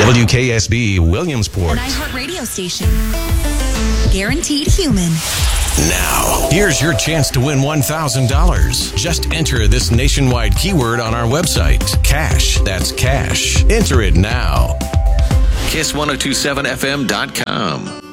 WKSB Williamsport. An iHeart radio station. Guaranteed human. Now, here's your chance to win $1,000. Just enter this nationwide keyword on our website. Cash. That's cash. Enter it now. Kiss1027fm.com.